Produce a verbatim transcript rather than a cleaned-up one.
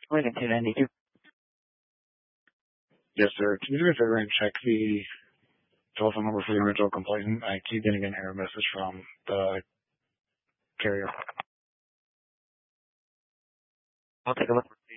Waiting two ninety-two. Yes, sir. Can you do me a favor and check the telephone number for the original complainant? I keep getting an error message from the carrier. I'll take a look.